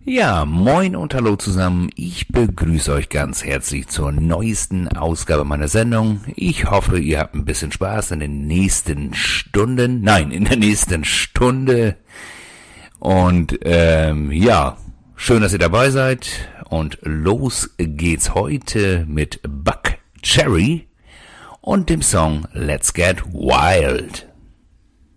Ja, moin und hallo zusammen. Ich begrüße euch ganz herzlich zur neuesten Ausgabe meiner Sendung. Ich hoffe, ihr habt ein bisschen Spaß in den nächsten Stunden. Nein, in der nächsten Stunde. Und ja, schön, dass ihr dabei seid. Und los geht's heute mit Buck Cherry und dem Song Let's Get Wild.